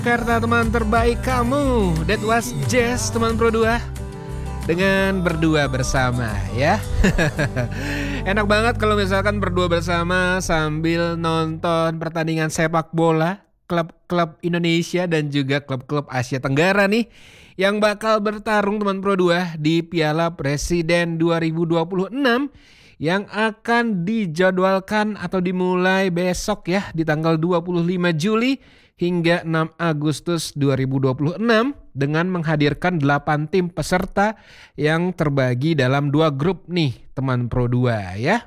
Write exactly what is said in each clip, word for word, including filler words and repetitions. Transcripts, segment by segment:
Karena teman terbaik kamu. That was Jazz teman Pro dua. Dengan berdua bersama ya. Enak banget kalau misalkan berdua bersama sambil nonton pertandingan sepak bola klub-klub Indonesia dan juga klub-klub Asia Tenggara nih yang bakal bertarung teman Pro dua di Piala Presiden dua ribu dua puluh enam yang akan dijadwalkan atau dimulai besok ya di tanggal dua puluh lima Juli hingga enam Agustus dua ribu dua puluh enam dengan menghadirkan delapan tim peserta yang terbagi dalam dua grup nih teman Pro dua ya.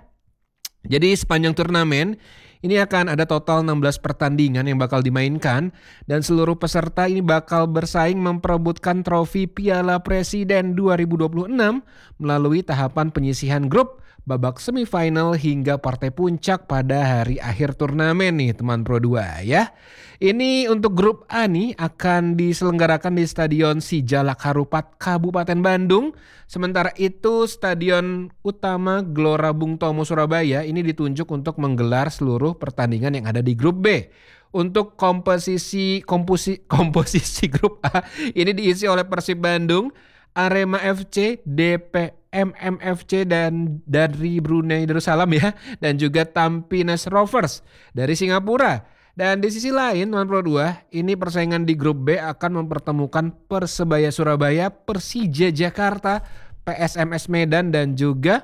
Jadi sepanjang turnamen ini akan ada total enam belas pertandingan yang bakal dimainkan dan seluruh peserta ini bakal bersaing memperebutkan trofi Piala Presiden dua ribu dua puluh enam melalui tahapan penyisihan grup, babak semifinal hingga partai puncak pada hari akhir turnamen nih teman Pro dua ya. Ini untuk grup A nih akan diselenggarakan di Stadion Sijalak Harupat Kabupaten Bandung. Sementara itu Stadion Utama Gelora Bung Tomo Surabaya ini ditunjuk untuk menggelar seluruh pertandingan yang ada di grup B. Untuk komposisi komposi, komposisi grup A ini diisi oleh Persib Bandung, Arema F C, D P M M F C dan dari Brunei Darussalam ya, dan juga Tampines Rovers dari Singapura. Dan di sisi lain teman Pro dua, ini persaingan di grup B akan mempertemukan Persebaya Surabaya, Persija Jakarta, P S M S Medan dan juga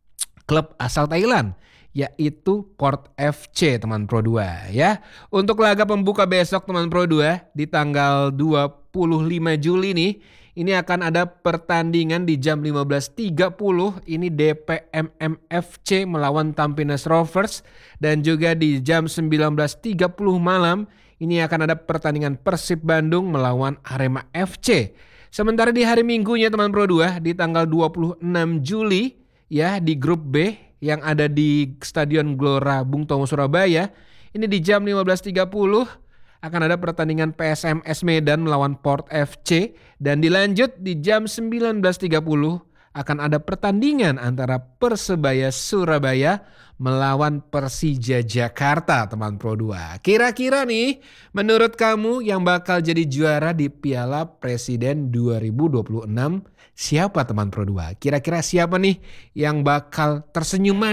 klub asal Thailand yaitu Port F C teman Pro dua ya. Untuk laga pembuka besok teman Pro dua di tanggal dua puluh lima Juli nih, ini akan ada pertandingan di jam lima belas tiga puluh, ini D P M M F C melawan Tampines Rovers, dan juga di jam sembilan belas tiga puluh malam ini akan ada pertandingan Persib Bandung melawan Arema F C. Sementara di hari Minggunya teman Pro dua di tanggal dua puluh enam Juli ya di grup B yang ada di Stadion Gelora Bung Tomo Surabaya, ini di jam lima belas tiga puluh akan ada pertandingan P S M S Medan melawan Port F C, dan dilanjut di jam sembilan belas tiga puluh akan ada pertandingan antara Persebaya Surabaya melawan Persija Jakarta teman Pro dua. Kira-kira nih menurut kamu yang bakal jadi juara di Piala Presiden dua ribu dua puluh enam siapa teman Pro dua? Kira-kira siapa nih yang bakal tersenyum